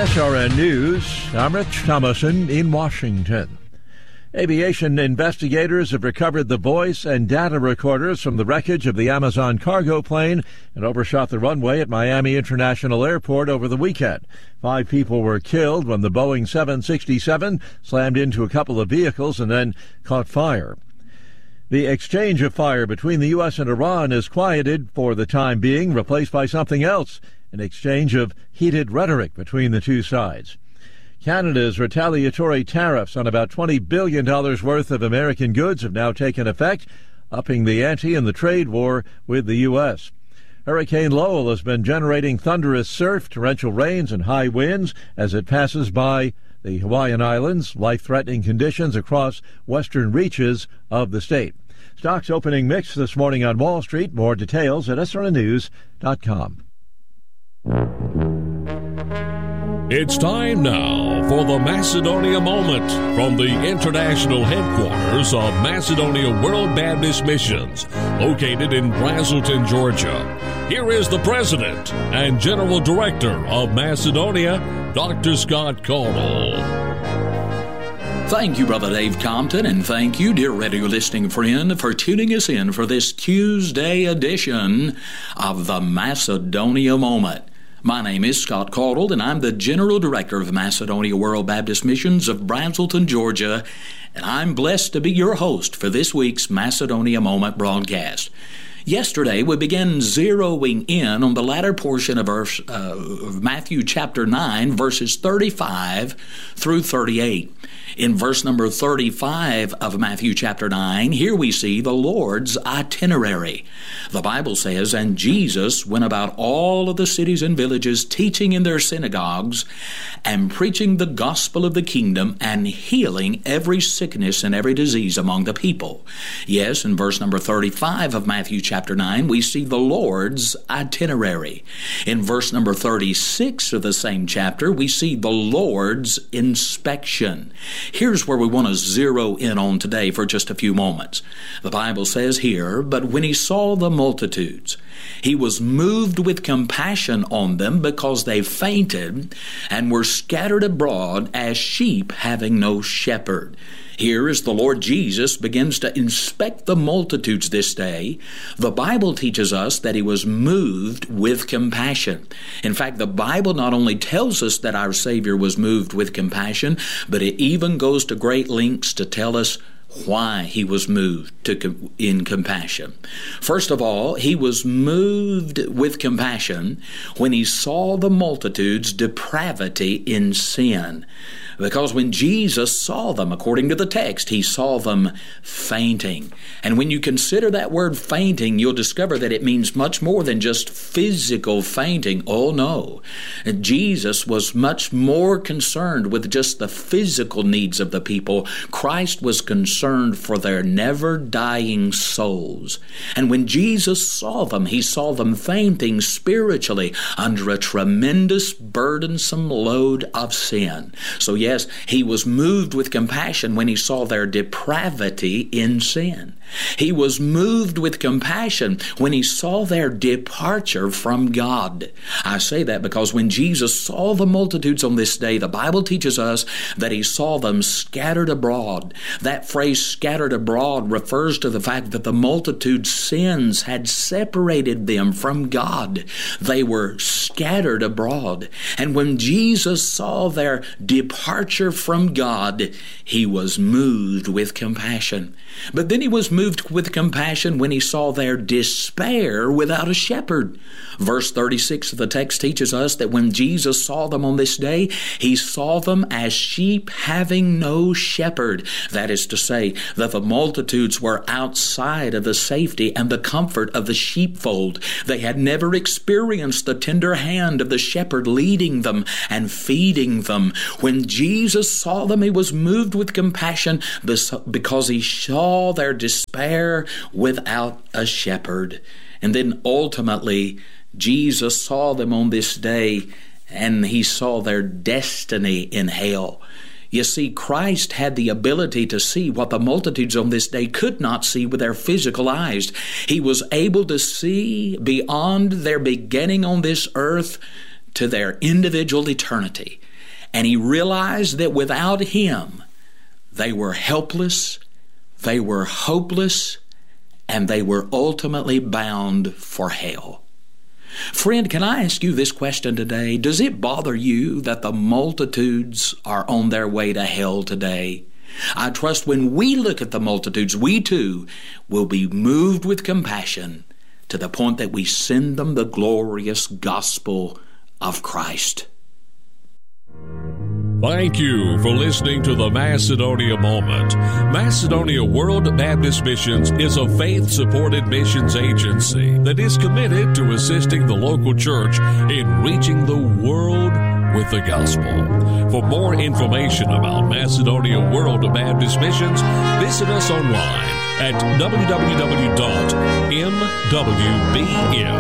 SRN News, I'm Rich Thomason in Washington. Aviation investigators have recovered the voice and data recorders from the wreckage of the Amazon cargo plane and overshot the runway at Miami International Airport over the weekend. 5 people were killed when the Boeing 767 slammed into a couple of vehicles and then caught fire. The exchange of fire between the U.S. and Iran is quieted for the time being, replaced by something else, an exchange of heated rhetoric between the two sides. Canada's retaliatory tariffs on about $20 billion worth of American goods have now taken effect, upping the ante in the trade war with the U.S. Hurricane Lowell has been generating thunderous surf, torrential rains, and high winds as it passes by the Hawaiian Islands, life-threatening conditions across western reaches of the state. Stocks opening mixed this morning on Wall Street. More details at srnnews.com. It's time now for the Macedonia Moment from the international headquarters of Macedonia World Baptist Missions, located in Braselton, Georgia. Here is the President and General Director of Macedonia, Dr. Scott Caudle. Thank you, Brother Dave Compton, and thank you, dear radio listening friend, for tuning us in for this Tuesday edition of the Macedonia Moment. My name is Scott Caudle, and I'm the General Director of Macedonia World Baptist Missions of Braselton, Georgia, and I'm blessed to be your host for this week's Macedonia Moment broadcast. Yesterday, we began zeroing in on the latter portion of Matthew chapter 9, verses 35 through 38. In verse number 35 of Matthew chapter 9, here we see the Lord's itinerary. The Bible says, "And Jesus went about all of the cities and villages, teaching in their synagogues, and preaching the gospel of the kingdom, and healing every sickness and every disease among the people." Yes, in verse number 35 of Matthew chapter 9, we see the Lord's itinerary. In verse number 36 of the same chapter, we see the Lord's inspection. Here's where we want to zero in on today for just a few moments. The Bible says here, "But when he saw the multitudes, he was moved with compassion on them because they fainted and were scattered abroad as sheep having no shepherd." Here, as the Lord Jesus begins to inspect the multitudes this day, the Bible teaches us that he was moved with compassion. In fact, the Bible not only tells us that our Savior was moved with compassion, but it even goes to great lengths to tell us why he was moved in compassion. First of all, he was moved with compassion when he saw the multitudes' depravity in sin. Because when Jesus saw them, according to the text, he saw them fainting. And when you consider that word fainting, you'll discover that it means much more than just physical fainting. Oh no. Jesus was much more concerned with just the physical needs of the people. Christ was concerned for their never-dying souls. And when Jesus saw them, he saw them fainting spiritually under a tremendous, burdensome load of sin. So yes, he was moved with compassion when he saw their depravity in sin. He was moved with compassion when he saw their departure from God. I say that because when Jesus saw the multitudes on this day, the Bible teaches us that he saw them scattered abroad. That phrase, scattered abroad, refers to the fact that the multitude's sins had separated them from God. They were scattered abroad. And when Jesus saw their departure from God, he was moved with compassion. But then he was moved with compassion when he saw their despair without a shepherd. Verse 36 of the text teaches us that when Jesus saw them on this day, he saw them as sheep having no shepherd. That is to say, that the multitudes were outside of the safety and the comfort of the sheepfold. They had never experienced the tender hand of the shepherd leading them and feeding them. When Jesus saw them, he was moved with compassion because he saw their despair without a shepherd. And then ultimately, Jesus saw them on this day, and he saw their destiny in hell. You see, Christ had the ability to see what the multitudes on this day could not see with their physical eyes. He was able to see beyond their beginning on this earth to their individual eternity. And he realized that without him, they were helpless, they were hopeless, and they were ultimately bound for hell. Friend, can I ask you this question today? Does it bother you that the multitudes are on their way to hell today? I trust when we look at the multitudes, we too will be moved with compassion to the point that we send them the glorious gospel of Christ. Thank you for listening to the Macedonia Moment. Macedonia World Baptist Missions is a faith-supported missions agency that is committed to assisting the local church in reaching the world with the gospel. For more information about Macedonia World Baptist Missions, visit us online at www.mwbm.org.